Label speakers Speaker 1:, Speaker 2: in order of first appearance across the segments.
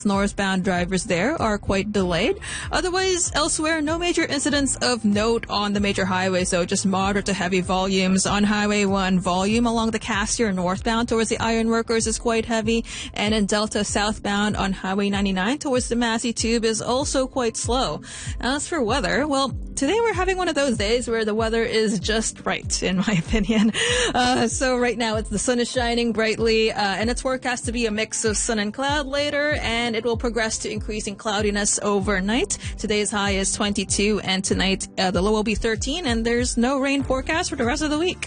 Speaker 1: Northbound drivers there are quite delayed. Otherwise, elsewhere, no major incidents of note on the major highways, so just moderate to heavy volumes. On Highway 1, volume along the Cassier northbound towards the Ironworkers is quite heavy, and in Delta southbound on Highway 99 towards the Massey Tube is also quite slow. As for weather, well, today we're having one of those days where the weather is just right, in my opinion. So right now the sun is shining brightly, and it's forecast to be a mix of sun and cloud later, and it will progress to increasing cloudiness overnight. Today's high is 22, and tonight the low will be 13, and there's no rain forecast for the rest of the week.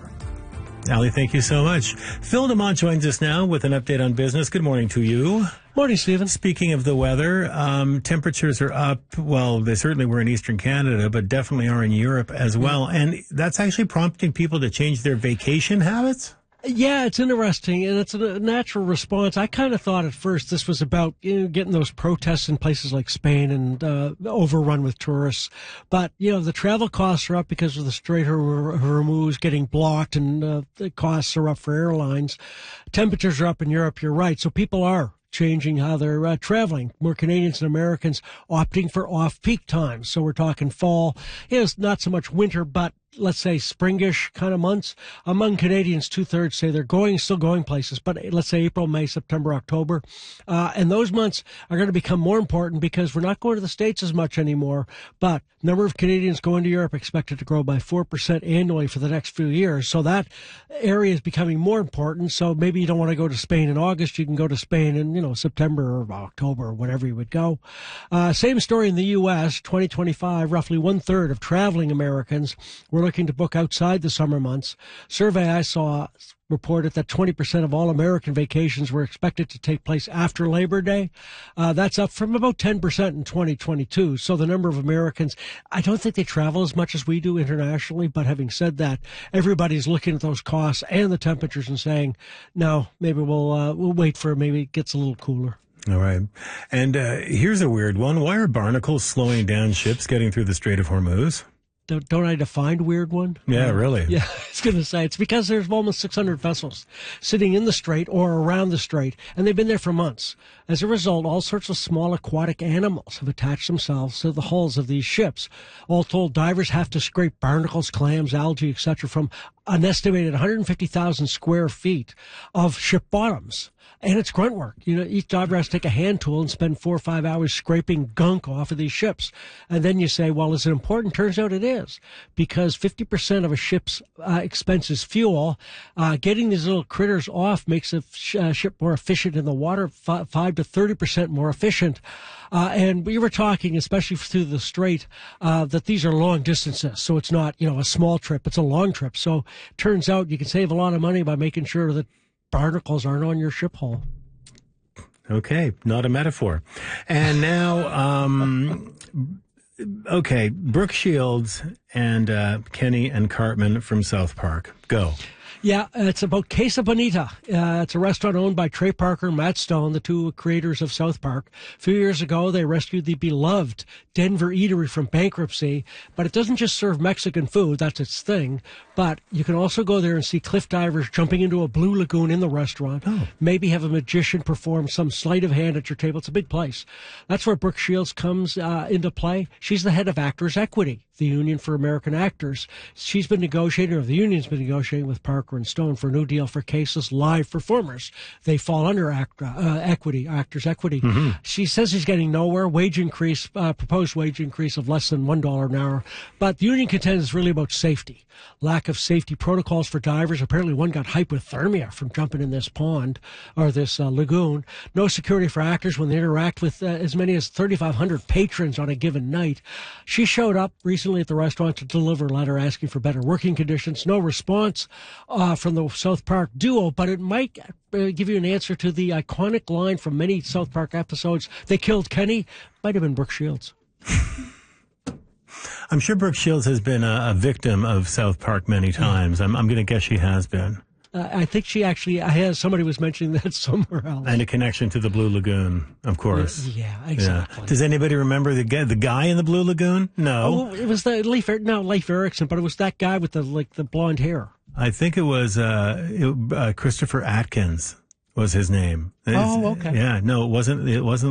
Speaker 2: Ali, thank you so much. Phil DeMont joins us now with an update on business. Good morning to you.
Speaker 3: Morning, Stephen.
Speaker 2: Speaking of the weather, temperatures are up. Well, they certainly were in Eastern Canada, but definitely are in Europe as well. And that's actually prompting people to change their vacation habits?
Speaker 3: Yeah, it's interesting, and it's a natural response. I kind of thought at first this was about getting those protests in places like Spain and overrun with tourists. But, the travel costs are up because of the Strait of Hormuz getting blocked, and the costs are up for airlines. Temperatures are up in Europe, you're right. So people are changing how they're traveling. More Canadians and Americans opting for off-peak times. So we're talking fall. It's not so much winter, but let's say springish kind of months. Among Canadians, 2/3 say they're still going places, but let's say April, May, September, October. And those months are going to become more important because we're not going to the States as much anymore, but number of Canadians going to Europe expected to grow by 4% annually for the next few years. So that area is becoming more important. So maybe you don't want to go to Spain in August. You can go to Spain in, September or October or whenever you would go. Same story in the U.S. 2025, roughly 1/3 of traveling Americans were looking to book outside the summer months. Survey I saw reported that 20% of all American vacations were expected to take place after Labor Day. That's up from about 10% in 2022. So the number of Americans, I don't think they travel as much as we do internationally, but having said that, everybody's looking at those costs and the temperatures and saying, no, maybe we'll wait for maybe it gets a little cooler.
Speaker 2: All right. And here's a weird one. Why are barnacles slowing down ships getting through the Strait of Hormuz?
Speaker 3: Don't I define weird one?
Speaker 2: Yeah, really?
Speaker 3: Yeah, I was going to say, it's because there's almost 600 vessels sitting in the strait or around the strait, and they've been there for months. As a result, all sorts of small aquatic animals have attached themselves to the hulls of these ships. All told, divers have to scrape barnacles, clams, algae, etc. from an estimated 150,000 square feet of ship bottoms. And it's grunt work. Each diver has to take a hand tool and spend 4 or 5 hours scraping gunk off of these ships. And then you say, well, is it important? Turns out it is. Because 50% of a ship's expense is fuel. Getting these little critters off makes a ship more efficient in the water, 5 to 30% more efficient. And we were talking, especially through the strait, that these are long distances. So it's not, a small trip. It's a long trip. So it turns out you can save a lot of money by making sure that barnacles aren't on your ship hull.
Speaker 2: Okay, not a metaphor. And now, Brooke Shields and Kenny and Cartman from South Park. Go.
Speaker 3: Yeah, it's about Casa Bonita. It's a restaurant owned by Trey Parker and Matt Stone, the two creators of South Park. A few years ago, they rescued the beloved Denver Eatery from bankruptcy, but it doesn't just serve Mexican food. That's its thing. But you can also go there and see cliff divers jumping into a blue lagoon in the restaurant. Oh. Maybe have a magician perform some sleight of hand at your table. It's a big place. That's where Brooke Shields comes into play. She's the head of Actors Equity, the Union for American Actors. She's been negotiating, or the union's been negotiating with Parker and Stone for a new deal for Casa's live performers. They fall under Actors Equity. Mm-hmm. She says she's getting nowhere. Proposed wage increase of less than $1 an hour. But the union contends it's really about safety. Lack of safety protocols for divers. Apparently one got hypothermia from jumping in this pond or this lagoon. No security for actors when they interact with as many as 3,500 patrons on a given night. She showed up recently at the restaurant to deliver a letter asking for better working conditions. No response from the South Park duo, but it might give you an answer to the iconic line from many South Park episodes. They killed Kenny. Might have been Brooke Shields.
Speaker 2: I'm sure Brooke Shields has been a victim of South Park many times. I'm going to guess she has been.
Speaker 3: I think she actually, somebody was mentioning that somewhere else.
Speaker 2: And a connection to the Blue Lagoon, of course.
Speaker 3: Yeah, exactly.
Speaker 2: Yeah. Does anybody remember the guy in the Blue Lagoon? No.
Speaker 3: Oh, it was Leif Erikson, but it was that guy with the blonde hair.
Speaker 2: I think it was Christopher Atkins was his name.
Speaker 3: Oh, okay.
Speaker 2: Yeah, no, it wasn't